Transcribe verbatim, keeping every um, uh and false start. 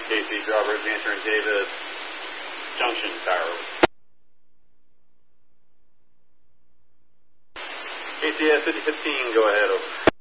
K C Drawbridge answering Davis Junction Tower. K C S fifty fifteen, go ahead, over.